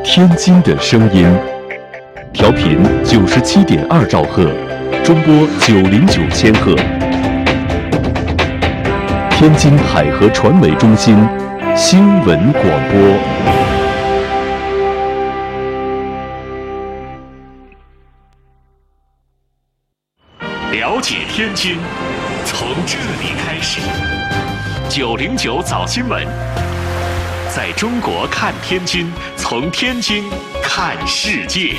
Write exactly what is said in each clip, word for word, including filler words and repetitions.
天津的声音，调频九十七点二兆赫，中波九零九千赫。天津海河传媒中心新闻广播。 了解天津，从这里开始。九零九早新闻，在中国看天津，从天津看世界。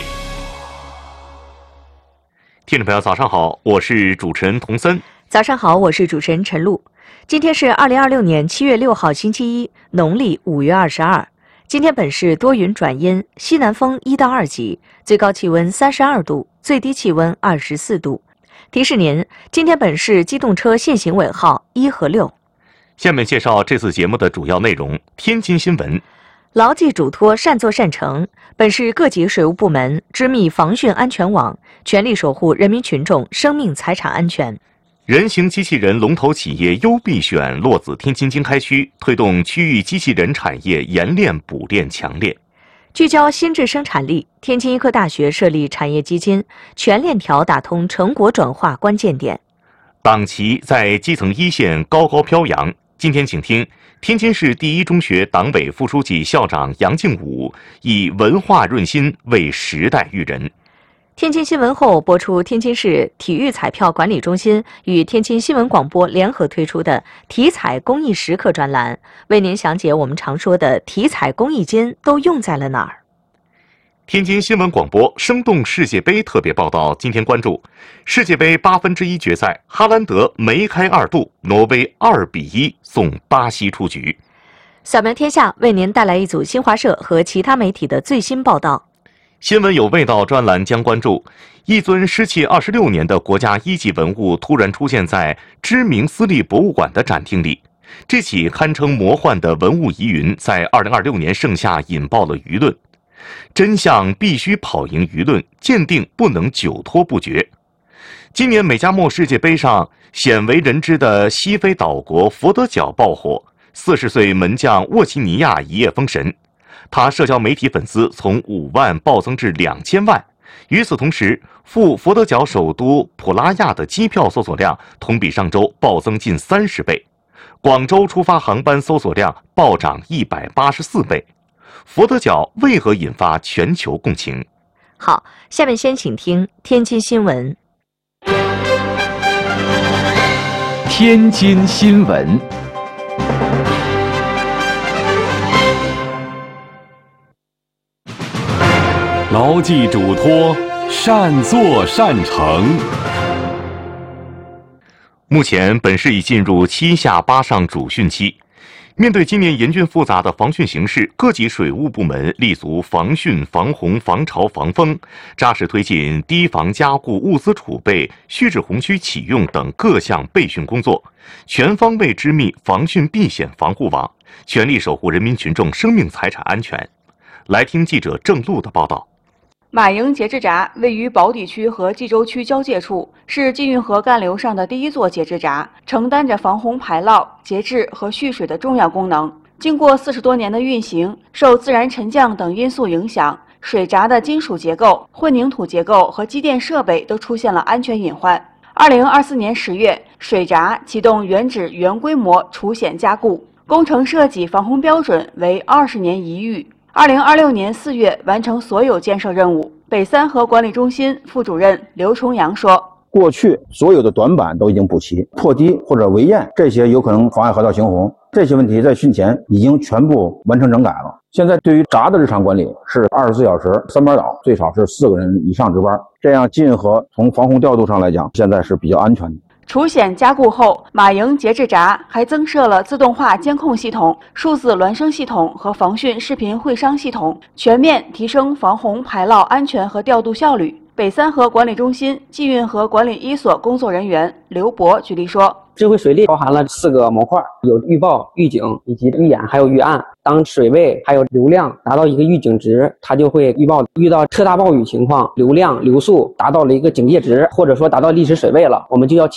听众朋友，早上好，我是主持人童森。 早上好，我是主持人陈露。今天是二零二六年七月六号，星期一，农历五月二十二。今天本市多云转阴，西南风一到二级，最高气温三十二度，最低气温二十四度。提示您，今天本市机动车限行尾号一和六。 下面介绍这次节目的主要内容。天津新闻： 牢记嘱托，善作善成。本市各级水务部门织密防汛安全网，全力守护人民群众生命财产安全。 人形机器人龙头企业优必选落子天津经开区，推动区域机器人产业研练补练强练。 聚焦新质生产力，天津医科大学设立产业基金，全链条打通成果转化关键点。 党旗在基层一线高高飘扬。今天请听天津市第一中学党委副书记、校长杨敬武以文化润心为时代育人。 天津新闻后播出天津市体育彩票管理中心与天津新闻广播联合推出的体彩公益时刻专栏，为您详解我们常说的体彩公益金都用在了哪儿。 天津新闻广播生动世界杯特别报道，今天关注世界杯八分之一决赛，哈兰德梅开二度，挪威二比一送巴西出局。 扫描天下为您带来一组新华社和其他媒体的最新报道。 新闻有味道专栏将关注一尊失窃二十六年的国家一级文物突然出现在知名私立博物馆的展厅里。这起堪称魔幻的文物疑云在二零二六年盛夏引爆了舆论。真相必须跑赢舆论，鉴定不能久拖不决。今年美加墨世界杯上，鲜为人知的西非岛国佛得角爆火，四十岁门将沃奇尼亚一夜封神。他社交媒体粉丝从五万暴增至两千万。与此同时，赴佛得角首都普拉亚的机票搜索量同比上周暴增近三十倍，广州出发航班搜索量暴涨一百八十四倍。佛得角为何引发全球共情？ 好，下面先请听天津新闻。 天津新闻。牢记嘱托，善作善成。 目前，本市已进入七下八上主汛期。面对今年严峻复杂的防汛形势，各级水务部门立足防汛、防洪、防潮、防风，扎实推进堤防加固、物资储备、蓄滞洪区启用等各项备汛工作，全方位织密防汛避险防护网，全力守护人民群众生命财产安全。来听记者郑璐的报道。 马营节制闸位于宝坻区和冀州区交界处，是济运河干流上的第一座节制闸，承担着防洪排涝、节制和蓄水的重要功能。经过四十多年的运行，受自然沉降等因素影响，水闸的金属结构、混凝土结构和机电设备都出现了安全隐患。二零二四年十月，水闸启动原址原规模除险加固，工程设计防洪标准为二十年一遇。二零二六年四月完成所有建设任务。北三河管理中心副主任刘重阳说：“ 过去所有的短板都已经补齐，破堤或者围堰这些有可能妨碍河道行洪，这些问题在汛前已经全部完成整改了。现在对于闸的日常管理是二十四小时三班倒，最少是四个人以上值班，这样济运河从防洪调度上来讲，现在是比较安全的。” 除险加固后，马营节制闸还增设了自动化监控系统、数字孪生系统和防汛视频会商系统，全面提升防洪排涝安全和调度效率。北三河管理中心济运河管理一所工作人员刘博举例说：“ 智慧水利包含了四个模块，有预报、预警以及预演，还有预案。当水位还有流量达到一个预警值，它就会预报遇到特大暴雨情况，流量、流速达到了一个警戒值，或者说达到历史水位了，我们就要